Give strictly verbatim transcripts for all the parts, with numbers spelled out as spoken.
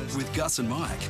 with Gus and Mike.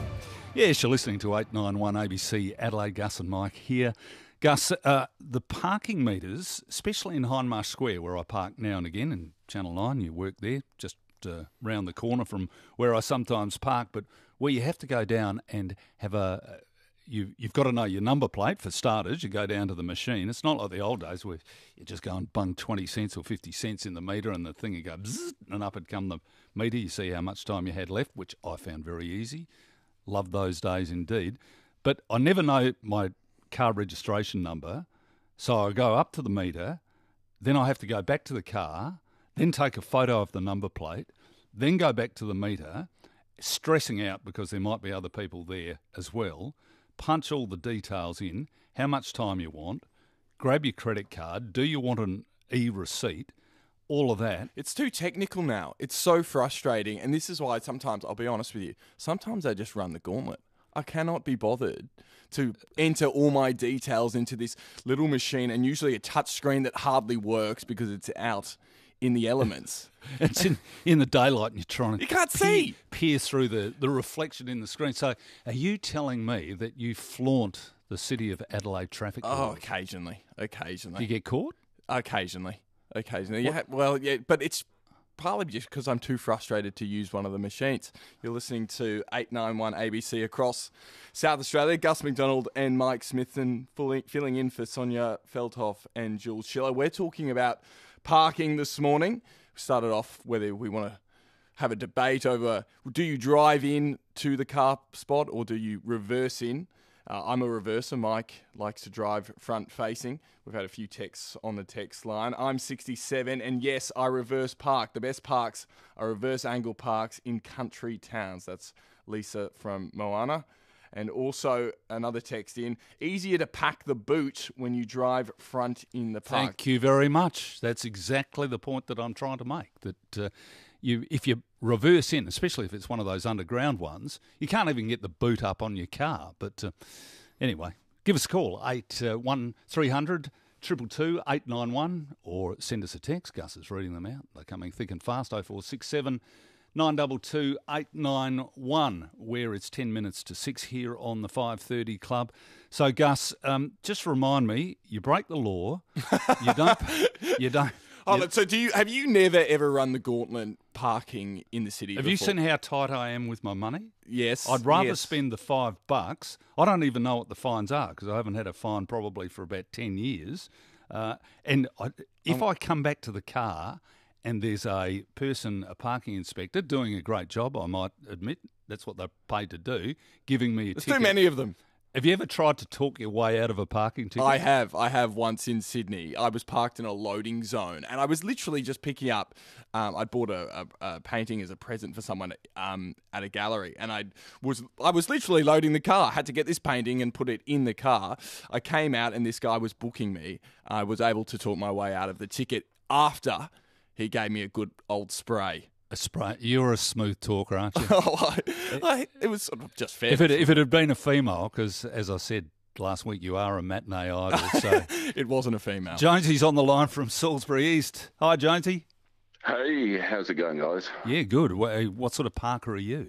Yes, you're listening to eight ninety-one A B C Adelaide. Gus and Mike here. Gus, uh, the parking meters, especially in Hindmarsh Square, where I park now and again, in Channel nine, you work there, just uh, round the corner from where I sometimes park, but where you have to go down and have a... You, you've got to know your number plate for starters. You go down to the machine. It's not like the old days where you just go and bung twenty cents or fifty cents in the meter and the thing, you go bzzz, and up would come the meter. You see how much time you had left, which I found very easy. Love those days indeed. But I never know my car registration number, so I go up to the meter, then I have to go back to the car, then take a photo of the number plate, then go back to the meter, stressing out because there might be other people there as well. Punch all the details in, how much time you want, grab your credit card, do you want an e-receipt, all of that. It's too technical now. It's so frustrating. And this is why sometimes, I'll be honest with you, sometimes I just run the gauntlet. I cannot be bothered to enter all my details into this little machine, and usually a touch screen that hardly works because it's out in the elements. It's in, in the daylight and you're trying to You can't peer, see. peer through the, the reflection in the screen. So are you telling me that you flaunt the City of Adelaide traffic Oh, laws? occasionally. Occasionally. Do you get caught? Occasionally. Occasionally. Yeah, well, yeah, but it's partly just because I'm too frustrated to use one of the machines. You're listening to eight ninety-one A B C across South Australia. Gus McDonald and Mike Smithson filling, filling in for Sonia Feldhoff and Jules Schiller. We're talking about parking this morning. We started off whether we want to have a debate over, do you drive in to the car spot or do you reverse in? Uh, I'm a reverser. Mike likes to drive front facing. We've had a few texts on the text line. I'm sixty-seven and yes, I reverse park. The best parks are reverse angle parks in country towns. That's Lisa from Moana. And also another text in, easier to pack the boot when you drive front in the park. Thank you very much. That's exactly the point that I'm trying to make, that uh, you, if you reverse in, especially if it's one of those underground ones, you can't even get the boot up on your car. But uh, anyway, give us a call, eight one three hundred two two two eight nine one, or send us a text. Gus is reading them out. They're coming thick and fast, oh four six seven nine two two eight nine one, where it's ten minutes to six here on the five thirty Club. So, Gus, um, just remind me, you break the law, you don't... you don't. Oh, you, so do you? Have you never ever run the gauntlet parking in the city have before? you seen how tight I am with my money? Yes. I'd rather yes. spend the five bucks. I don't even know what the fines are because I haven't had a fine probably for about ten years. Uh, and I, if um, I come back to the car and there's a person, a parking inspector, doing a great job, I might admit, that's what they're paid to do, giving me a There's ticket. too many of them. Have you ever tried to talk your way out of a parking ticket? I have. I have once in Sydney. I was parked in a loading zone, and I was literally just picking up. Um, I bought a, a, a painting as a present for someone um, at a gallery, and I was I was literally loading the car. I had to get this painting and put it in the car. I came out, and this guy was booking me. I was able to talk my way out of the ticket after he gave me a good old spray. A spray. You're a smooth talker, aren't you? oh, I, I, it was sort of just fair. If it if it had been a female, because as I said last week, you are a matinee idol. So it wasn't a female. Jonesy's on the line from Salisbury East. Hi, Jonesy. Hey, how's it going, guys? Yeah, good. What sort of parker are you?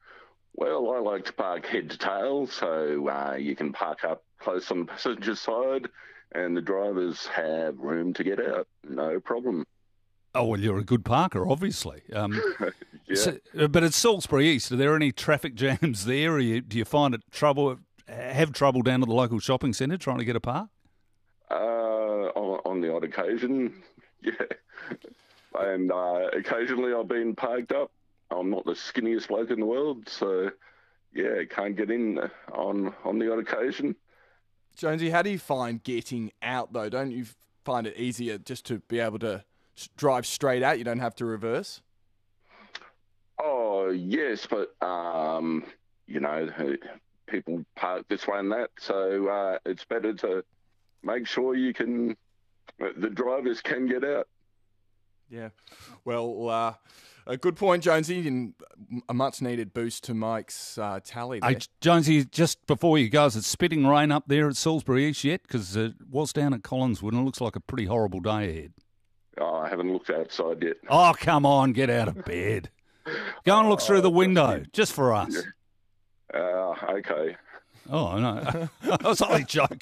Well, I like to park head to tail, so uh, you can park up close on the passenger side, and the drivers have room to get out. No problem. Oh, well, you're a good parker, obviously. Um, yeah. so, but it's Salisbury East. Are there any traffic jams there? Or you, do you find it trouble, have trouble down at the local shopping centre trying to get a park? Uh, on, on the odd occasion, yeah. And uh, occasionally I've been parked up. I'm not the skinniest bloke in the world, so, yeah, can't get in on, on the odd occasion. Jonesy, how do you find getting out, though? Don't you find it easier just to be able to drive straight out? You don't have to reverse? Oh, yes, but, um, you know, people park this way and that, so uh, it's better to make sure you can, the drivers can get out. Yeah. Well, uh, a good point, Jonesy, and a much-needed boost to Mike's uh, tally there. Hey, Jonesy, just before you go, is it spitting rain up there at Salisbury East yet? Because it was down at Collinswood and it looks like a pretty horrible day ahead. Oh, I haven't looked outside yet. Oh, come on, get out of bed. Go and look through the window, just for us. Uh, okay. Oh, no. I was only joking.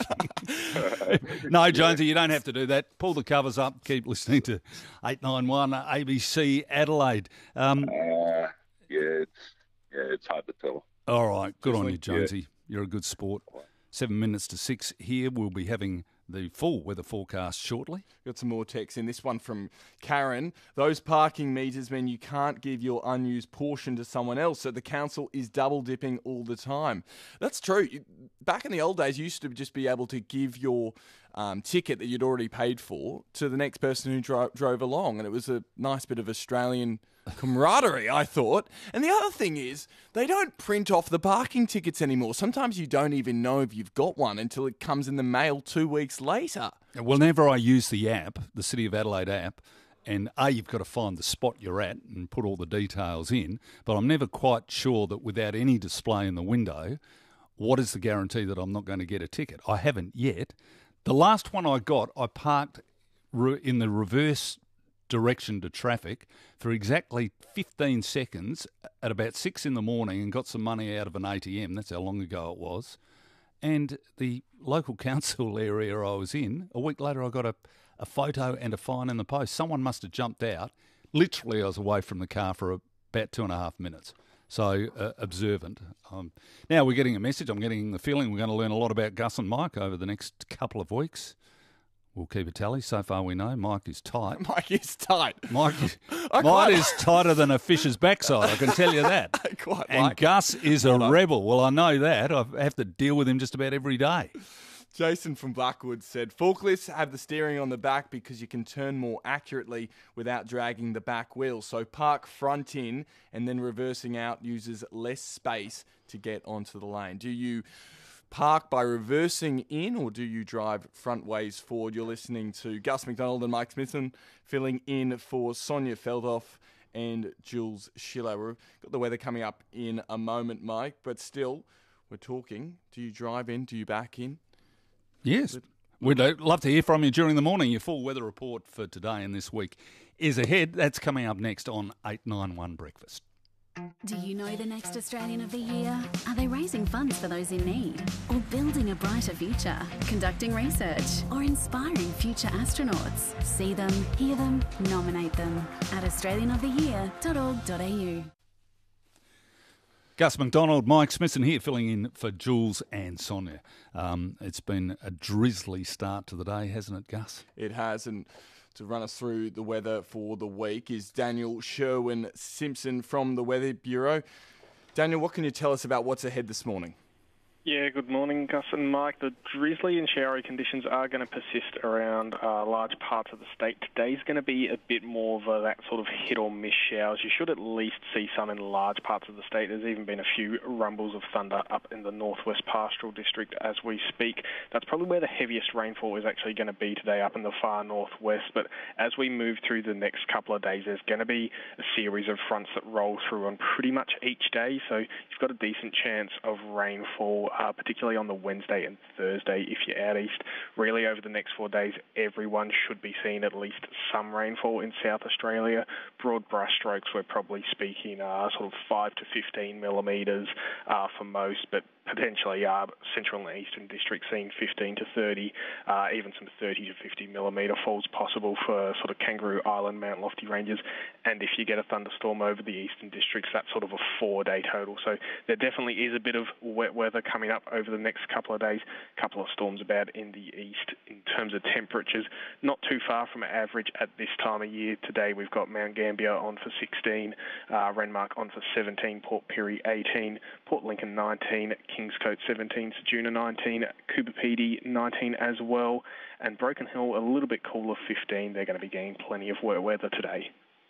No, Jonesy, you don't have to do that. Pull the covers up. Keep listening to eight nine one A B C Adelaide. Um, Uh, yeah, it's, yeah, it's hard to tell. all right. Good on you, like- Jonesy. Yeah. You're a good sport. Seven minutes to six here. We'll be having the full weather forecast shortly. Got some more texts in. This one from Karen. Those parking meters mean you can't give your unused portion to someone else, so the council is double dipping all the time. That's true. You- Back in the old days, you used to just be able to give your um, ticket that you'd already paid for to the next person who dro- drove along, and it was a nice bit of Australian camaraderie, I thought. And the other thing is, they don't print off the parking tickets anymore. Sometimes you don't even know if you've got one until it comes in the mail two weeks later. Whenever I use the app, the City of Adelaide app, and A, you've got to find the spot you're at and put all the details in, but I'm never quite sure that without any display in the window, what is the guarantee that I'm not going to get a ticket? I haven't yet. The last one I got, I parked re- in the reverse direction to traffic for exactly fifteen seconds at about six in the morning and got some money out of an A T M. That's how long ago it was. And the local council area I was in, a week later I got a, a photo and a fine in the post. Someone must have jumped out. Literally, I was away from the car for about two and a half minutes. So uh, observant. Um, now we're getting a message. I'm getting the feeling we're going to learn a lot about Gus and Mike over the next couple of weeks. We'll keep a tally. So far we know Mike is tight. Mike is tight. Mike, I Mike quite- is tighter than a fish's backside, I can tell you that. I quite And like it. Gus is a rebel. Well, I know that. I have to deal with him just about every day. Jason from Blackwood said, forklifts have the steering on the back because you can turn more accurately without dragging the back wheel. So park front in and then reversing out uses less space to get onto the lane. Do you park by reversing in or do you drive front ways forward? You're listening to Gus McDonald and Mike Smithson filling in for Sonia Feldhoff and Jules Schiller. We've got the weather coming up in a moment, Mike, but still, we're talking. Do you drive in? Do you back in? Yes. We'd uh, love to hear from you during the morning. Your full weather report for today and this week is ahead. That's coming up next on eight nine one Breakfast. Do you know the next Australian of the Year? Are they raising funds for those in need? Or building a brighter future? Conducting research? Or inspiring future astronauts? See them, hear them, nominate them at australian of the year dot org dot a u. Gus McDonald, Mike Smithson here, filling in for Jules and Sonia. Um, it's been a drizzly start to the day, hasn't it, Gus? It has, and to run us through the weather for the week is Daniel Sherwin-Simpson from the Weather Bureau. Daniel, what can you tell us about what's ahead this morning? Yeah, good morning, Gus and Mike. The drizzly and showery conditions are going to persist around uh, large parts of the state. Today's going to be a bit more of a, that sort of hit or miss showers. You should at least see some in large parts of the state. There's even been a few rumbles of thunder up in the northwest pastoral district as we speak. That's probably where the heaviest rainfall is actually going to be today, up in the far northwest. But as we move through the next couple of days, there's going to be a series of fronts that roll through on pretty much each day. So you've got a decent chance of rainfall, Uh, particularly on the Wednesday and Thursday if you're out east. Really, over the next four days, everyone should be seeing at least some rainfall in South Australia. Broad brushstrokes, we're probably speaking uh, sort of five to fifteen millimetres uh, for most, but potentially uh, central and eastern districts seeing fifteen to thirty, uh, even some thirty to fifty millimetre falls possible for sort of Kangaroo Island, Mount Lofty ranges. And if you get a thunderstorm over the eastern districts, that's sort of a four-day total. So there definitely is a bit of wet weather coming up over the next couple of days. A couple of storms about in the east. In terms of temperatures, not too far from average at this time of year. Today we've got Mount Gambier on for sixteen, uh, Renmark on for seventeen, Port Pirie eighteen, Port Lincoln nineteen, Kingscote seventeen, Ceduna nineteen, Coober Pedy nineteen as well, and Broken Hill a little bit cooler, fifteen. They're going to be getting plenty of wet weather today.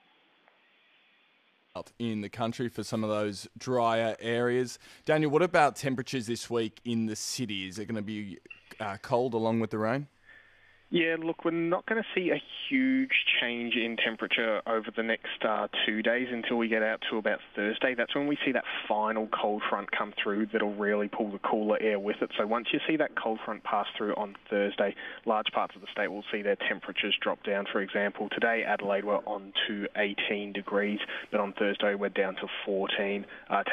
In the country for some of those drier areas. Daniel, what about temperatures this week in the city? Is it going to be uh, cold along with the rain? Yeah, look, we're not going to see a huge change in temperature over the next uh, two days until we get out to about Thursday. That's when we see that final cold front come through that'll really pull the cooler air with it. So once you see that cold front pass through on Thursday, large parts of the state will see their temperatures drop down. For example, today Adelaide were on to eighteen degrees, but on Thursday we're down to fourteen. Uh,